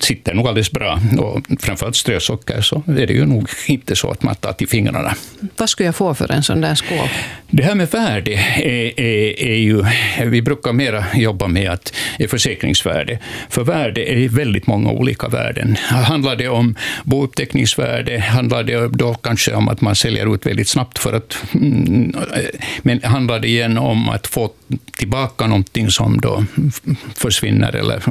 sitter nog alldeles bra. Och framförallt strösocker så är det ju nog inte så att man tar till fingrarna. Vad skulle jag få för en sån där skål? Det här med värde är ju, vi brukar mera jobba med att är försäkringsvärde. För värde är väldigt många olika värden. Handlar det om bouppteckningsvärde, handlar det då kanske om att man säljer ut väldigt snabbt för att, men handlar det igen om att få tillbaka någonting som då försvinner eller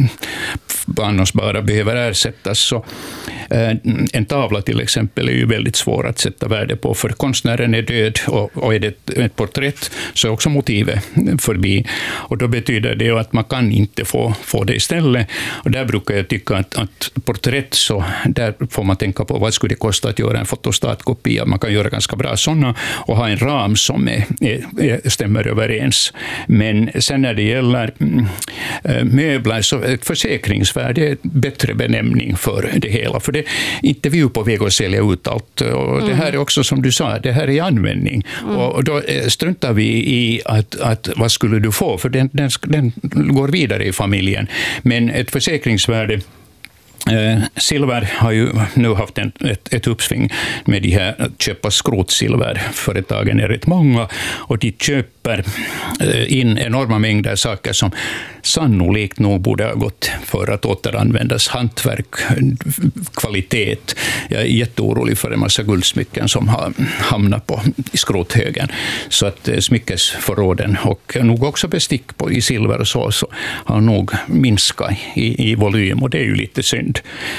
annars bara behöver ersättas. Så en tavla till exempel är ju väldigt svår att sätta värde på, för konstnären är död och är det ett porträtt så är också motivet förbi. Och då betyder det ju att man kan inte få det istället. Och där brukar jag tycka att porträtt, så där får man tänka på vad skulle det kosta att göra en fotostatkopia. Man kan göra ganska bra sådana och ha en ram som stämmer överens. Men sen när det gäller möbler så ett försäkringsvärde är ett bättre benämning för det hela. För det är inte vi på väg att sälja ut allt. Och det här är också som du sa, det här är användning. Och då struntar vi i att vad skulle du få? För den går vidare i familjen. Men ett försäkringsvärde, silver har ju nu haft ett uppsving med de här köpa skrotsilverföretagen är rätt många och de köper in enorma mängder saker som sannolikt nog borde ha gått för att återanvändas. Hantverk, kvalitet. Jag är jätteorolig för en massa guldsmycken som har hamnat i skrothögen. Så att smyckesförråden och nog också bestick i silver och så har nog minskat i volym och det är ju lite synd.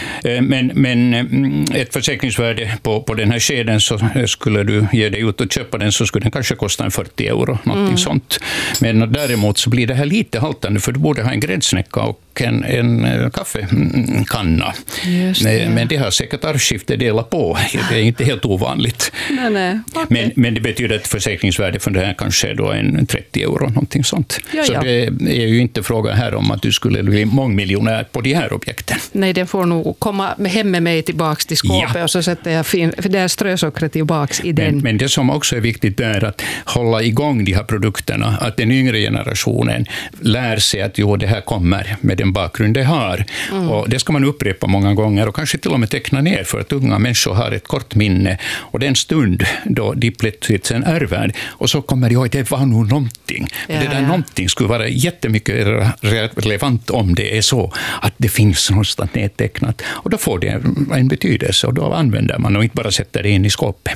Men ett försäkringsvärde på den här skeden, så skulle du ge dig ut och köpa den så skulle den kanske kosta 40 euro, någonting sånt. Men däremot så blir det här lite haltande, för du borde ha en gräddsnäcka och en kaffekanna. Men det har säkert arvskifte delat på. Det är inte helt ovanligt. Nej. Okay. Men det betyder att försäkringsvärde för det här kanske är då en 30 euro, någonting sånt. Ja. Så det är ju inte fråga här om att du skulle bli mångmiljonär på de här objekten. Nej, den får nog komma hem med mig tillbaka till skåpet och så sätter jag för det är strösockret tillbaka i den. Men det som också är viktigt är att hålla igång de här produkterna, att den yngre generationen lär sig att det här kommer med den bakgrund det har. Och det ska man upprepa många gånger och kanske till och med teckna ner, för att unga människor har ett kort minne. Och den stund då de plötsligt sen ärver och så kommer jag det var nog någonting. Ja, det där någonting skulle vara jättemycket relevant om det är så att det finns någonstans nedtecknat. Och då får det en betydelse och då använder man och inte bara sätter det in i skåpet.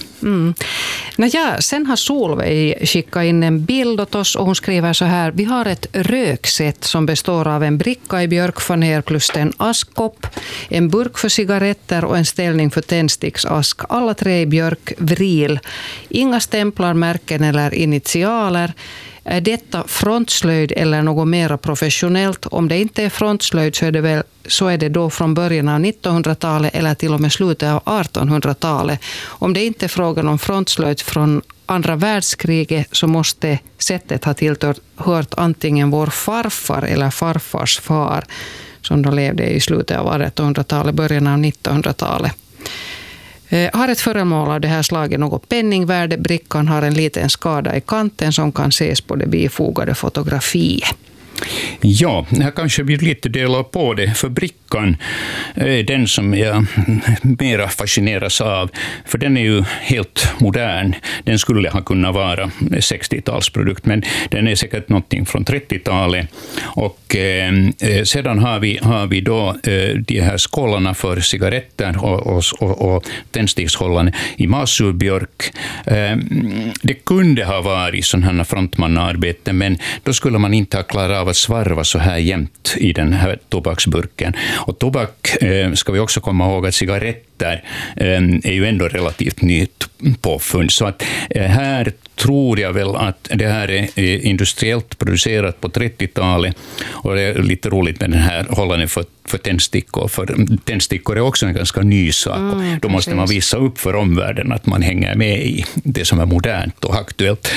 Sen har Solveig skickat in en bild åt oss och hon skriver så här: vi har ett röksätt som består av en bricka i björkfaner plus en askkopp, en burk för cigaretter och en ställning för tändsticksask. Alla tre i björk vril. Inga stämplar, märken eller initialer. Är detta frontslöjd eller något mer professionellt? Om det inte är frontslöjd så är det då från början av 1900-talet eller till och med slutet av 1800-talet. Om det inte är frågan om frontslöjd från andra världskriget så måste sättet ha tillhört antingen vår farfar eller farfars far, som då levde i slutet av 1800-talet, början av 1900-talet. Har ett föremål av det här slaget något penningvärde? Brickan har en liten skada i kanten som kan ses på det bifogade fotografiet. Ja, här kanske vi lite delar på det, för brickan är den som jag mera fascineras av, för den är ju helt modern. Den skulle ha kunnat vara 60-talsprodukt, men den är säkert någonting från 30-talet. Och sedan har vi då de här skålarna för cigaretter och tändstickshållaren i masurbjörk. Det kunde ha varit sådana frontmannaarbete, men då skulle man inte ha klarat av att svarva så här jämnt i den här tobaksburken. Och tobak ska vi också komma ihåg att cigaretter är ju ändå relativt nytt påfund. Så att här tror jag väl att det här är industriellt producerat på 30-talet, och det är lite roligt med den här hållaren för tändstickor. För tändstickor är också en ganska ny sak. Då måste man visa upp för omvärlden att man hänger med i det som är modernt och aktuellt.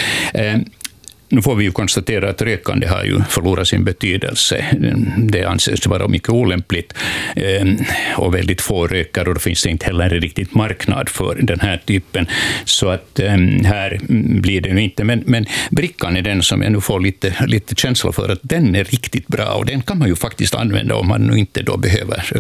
Nu får vi ju konstatera att rökande har ju förlorat sin betydelse. Det anses vara mycket olämpligt och väldigt få rökare, och då finns det inte heller en riktigt marknad för den här typen. Så att här blir det ju inte. Men brickan är den som jag nu får lite känsla för att den är riktigt bra, och den kan man ju faktiskt använda om man nu inte då behöver